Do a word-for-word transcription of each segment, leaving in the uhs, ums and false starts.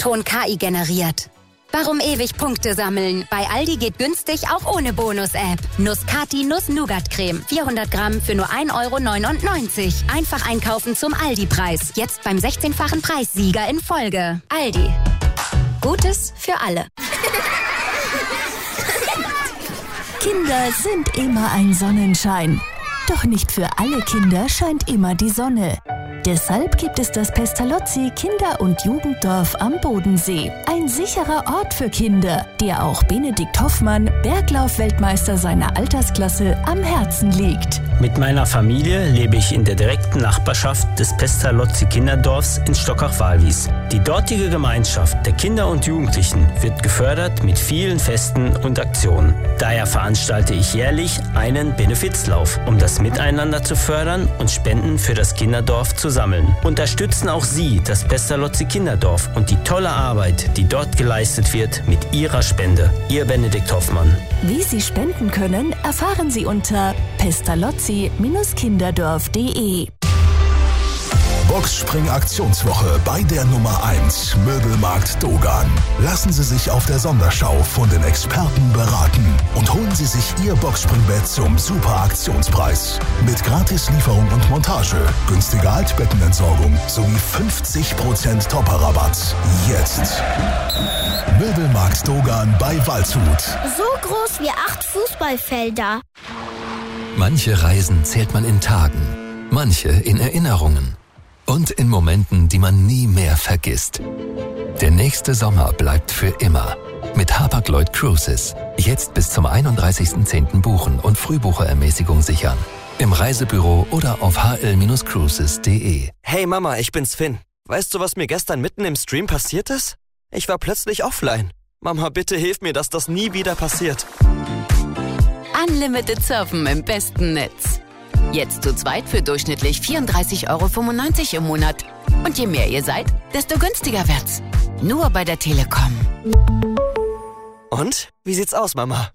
Ton K I generiert. Warum ewig Punkte sammeln? Bei Aldi geht günstig auch ohne Bonus-App. Nuss-Kati Nuss-Nougat-Creme. vierhundert Gramm für nur ein Euro neunundneunzig. Einfach einkaufen zum Aldi-Preis. Jetzt beim sechzehnfachen Preissieger in Folge. Aldi. Gutes für alle. Kinder sind immer ein Sonnenschein. Doch nicht für alle Kinder scheint immer die Sonne. Deshalb gibt es das Pestalozzi Kinder- und Jugenddorf am Bodensee. Ein sicherer Ort für Kinder, der auch Benedikt Hoffmann, Berglauf-Weltmeister seiner Altersklasse, am Herzen liegt. Mit meiner Familie lebe ich in der direkten Nachbarschaft des Pestalozzi Kinderdorfs in Stockach-Walwies. Die dortige Gemeinschaft der Kinder und Jugendlichen wird gefördert mit vielen Festen und Aktionen. Daher veranstalte ich jährlich einen Benefizlauf, um das Miteinander zu fördern und Spenden für das Kinderdorf zu sammeln. Unterstützen auch Sie das Pestalozzi Kinderdorf und die tolle Arbeit, die dort geleistet wird, mit Ihrer Spende. Ihr Benedikt Hoffmann. Wie Sie spenden können, erfahren Sie unter pestalozzi kinderdorf punkt de. Boxspring-Aktionswoche bei der Nummer eins Möbelmarkt Dogan. Lassen Sie sich auf der Sonderschau von den Experten beraten und holen Sie sich Ihr Boxspringbett zum super Aktionspreis. Mit Gratislieferung und Montage, günstiger Altbettenentsorgung sowie fünfzig Prozent Topper-Rabatt. Jetzt. Möbelmarkt Dogan bei Waldshut. So groß wie acht Fußballfelder. Manche Reisen zählt man in Tagen, manche in Erinnerungen. Und in Momenten, die man nie mehr vergisst. Der nächste Sommer bleibt für immer. Mit Hapag-Lloyd Cruises. Jetzt bis zum einunddreißigsten zehnten buchen und Frühbucherermäßigung sichern. Im Reisebüro oder auf h l cruises punkt de. Hey Mama, ich bin's Finn. Weißt du, was mir gestern mitten im Stream passiert ist? Ich war plötzlich offline. Mama, bitte hilf mir, dass das nie wieder passiert. Unlimited Surfen im besten Netz. Jetzt zu zweit für durchschnittlich vierunddreißig Euro fünfundneunzig im Monat. Und je mehr ihr seid, desto günstiger wird's. Nur bei der Telekom. Und? Wie sieht's aus, Mama?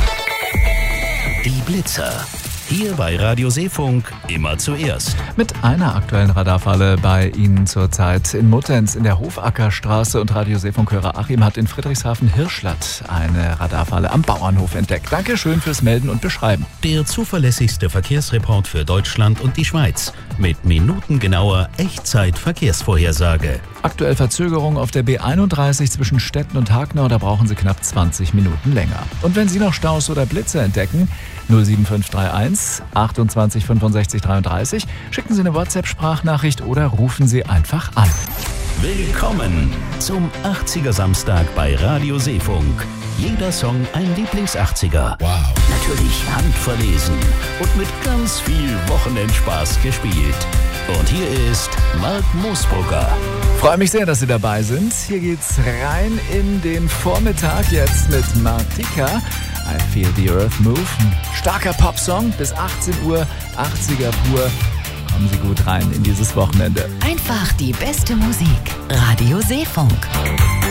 Die Blitzer. Hier bei Radio Seefunk immer zuerst. Mit einer aktuellen Radarfalle bei Ihnen zurzeit in Muttenz in der Hofackerstraße und Radio Seefunkhörer Achim hat in Friedrichshafen-Hirschlatt eine Radarfalle am Bauernhof entdeckt. Dankeschön fürs Melden und Beschreiben. Der zuverlässigste Verkehrsreport für Deutschland und die Schweiz. Mit minutengenauer Echtzeit-Verkehrsvorhersage. Aktuell Verzögerung auf der B einunddreißig zwischen Stetten und Hagnau, da brauchen Sie knapp zwanzig Minuten länger. Und wenn Sie noch Staus oder Blitze entdecken, null sieben fünf drei eins achtundzwanzig fünfundsechzig dreiunddreißig, schicken Sie eine WhatsApp-Sprachnachricht oder rufen Sie einfach an. Willkommen zum achtziger Samstag bei Radio Seefunk. Jeder Song ein Lieblings-achtziger. Wow. Natürlich handverlesen und mit ganz viel Wochenendspaß gespielt. Und hier ist Mark Moosbrugger. Freue mich sehr, dass Sie dabei sind. Hier geht's rein in den Vormittag jetzt mit Martika. I Feel the Earth Move. Ein starker Popsong bis achtzehn Uhr, achtziger pur. Kommen Sie gut rein in dieses Wochenende. Einfach die beste Musik. Radio Seefunk.